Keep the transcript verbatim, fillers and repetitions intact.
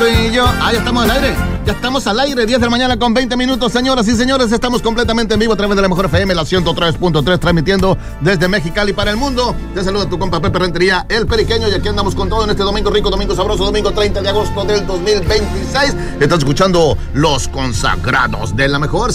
tú y yo. Ah, ya estamos al aire. Ya estamos al aire, diez de la mañana con veinte minutos, señoras y señores. Estamos completamente en vivo a través de la Mejor F M, la ciento tres punto tres, transmitiendo desde Mexicali para el mundo. Te saluda tu compa Pepe Rentería, el Periqueño, y aquí andamos con todo en este domingo rico, domingo sabroso, domingo treinta de agosto del dos mil veintiséis. Estás escuchando Los Consagrados de la Mejor.